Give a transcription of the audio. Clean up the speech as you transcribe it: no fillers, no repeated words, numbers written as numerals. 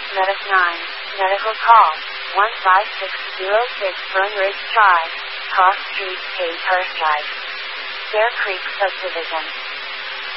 Medic 9. Medical call. 15606 Burn Ridge Drive. Cross Street, Gate Earthside. Bear Creek Subdivision.